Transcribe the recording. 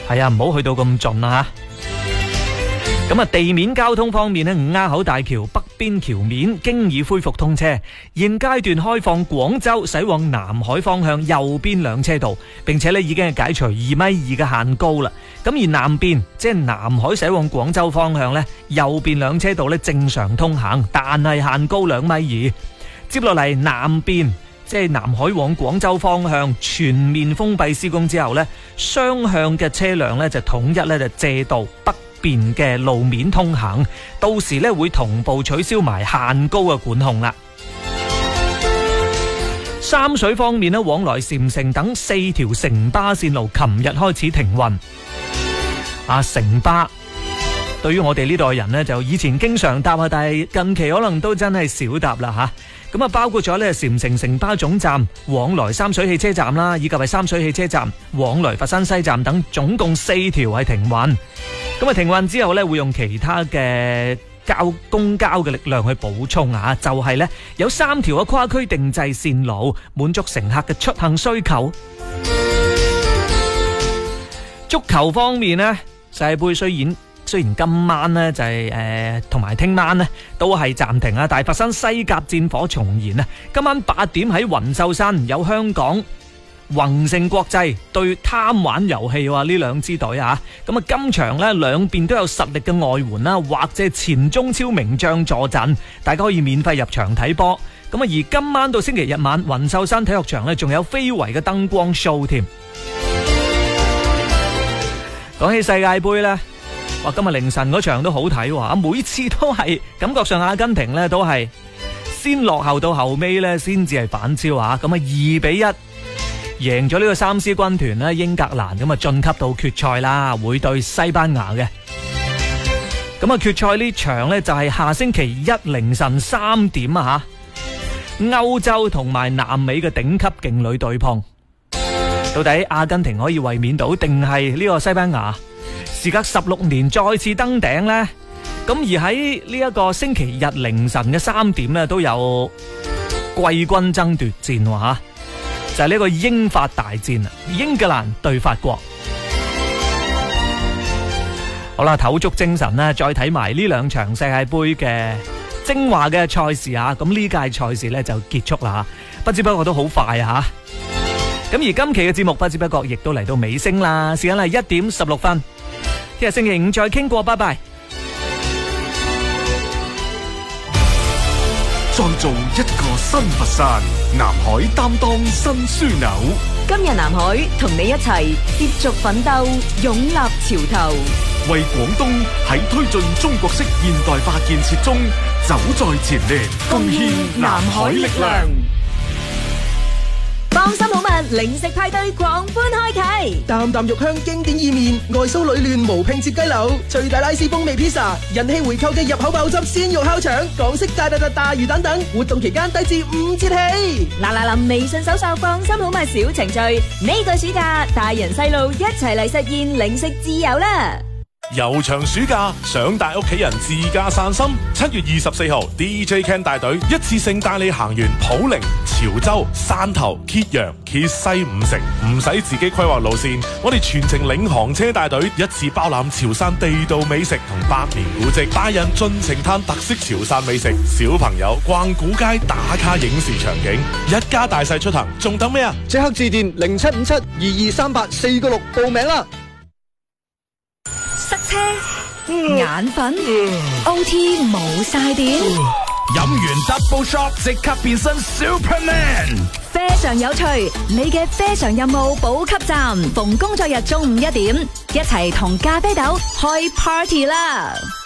係啊，唔好去到咁盡啊。咁啊，地面交通方面呢，五鴉口大橋北邊橋面經已恢復通車，現階段開放廣州駛往南海方向右邊兩車道，並且呢已經係解除2.2米嘅限高啦。咁而南邊即係南海駛往廣州方向呢，右邊兩車道呢正常通行，但係限高2.2米。接落嚟南邊即係南海往廣州方向全面封閉施工之後呢，雙向嘅車輛呢就統一呢就借道北邊嘅路面通行，到時呢會同步取消埋限高嘅管控啦。三水方面呢，往來禪城等4條城巴線路琴日開始停運。城巴對於我哋呢代人呢，就以前經常搭啊，但係近期可能都真係少搭啦吓。咁啊，包括咗呢禪城城巴總站往來三水汽車站啦，以及係三水汽車站往來佛山西站等，總共4條係停運。咁啊，停運之後呢，會用其他嘅公交嘅力量去補充啊，就係呢，有3條嘅跨區定制線路，滿足乘客嘅出行需求。足球方面呢，世界盃雖然今晚呢就係同埋聽晚呢都係暫停啊，但係佛山西甲戰火重燃啊！今晚8點喺雲秀山有香港宏盛國際對貪玩遊戲呢兩支隊啊！咁啊，今場呢兩邊都有實力嘅外援啦，或者前中超名將坐鎮，大家可以免費入場睇波。咁啊，而今晚到星期日晚，雲秀山體育場呢仲有非遺嘅燈光 show 添。講起世界盃呢，哇！今日凌晨嗰場都好睇喎，每次都係感覺上阿根廷呢都係先落後到後尾呢先至係反超啊！咁啊2-1贏咗呢個三獅軍團呢，英格蘭咁啊晉級到決賽啦，會對西班牙嘅。咁啊決賽呢場呢就係下星期一凌晨3點啊吓，歐洲同埋南美嘅頂級勁旅對碰，到底阿根廷可以衛冕到，定係呢個西班牙時隔16年再次登頂呢？咁而喺呢一個星期日凌晨嘅3點呢，都有季軍爭奪戰吓，就係呢個英法大戰啊，英格蘭對法國。好啦，抖足精神呢，再睇埋呢兩場世界盃嘅精華嘅賽事啊，咁呢屆賽事呢就結束啦，不知不覺都好快啊！咁而今期嘅節目不知不覺亦都嚟到尾聲啦，時間係1點16分。聽日星期5再傾過，拜拜。 再造一個新佛山，南海擔當新樞紐。 今日南海同你一齊接續奮鬥，勇立潮頭， 為廣東喺推進中國式現代化建設中走在前列，貢獻南海力量。 放心好物，零食派對狂歡開啟， 啖啖肉香經典意麵，外酥裏嫩無拼接雞柳，最大拉絲風味披薩，人氣回購嘅入口爆汁鮮肉烤腸，港式大魚蛋等，活動期間低至5折起。 嗱，微信搜索放心好物小程序，呢個暑假大人細路一齊嚟實現零食自由啦！ 悠長暑假，想帶屋企人自駕散心。7月24號 DJ Ken 帶隊一次性帶你行完普寧、潮州、汕頭、揭陽、揭西5城，唔使自己規劃路線，我哋全程領航車帶隊，一次包攬潮汕地道美食同百年古蹟，大人盡情嘆特色潮汕美食，小朋友逛古街打卡影視場景，一家大細出行，仲等咩啊？ 即刻致電0757223846報名啦！ 塞車、眼瞓、OT 冇晒電， 飲完 Double Shot 即刻變身 Superman。 非常有趣，你嘅非常任務補給站，逢工作日中午1點，一齊同咖啡豆開 party 啦！